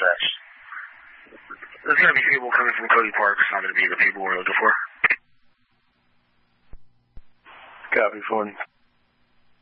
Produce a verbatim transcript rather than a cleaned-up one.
dispatch. There's going to be people coming from Cody Park. It's not going to be the people we're looking for. Copy, Forty.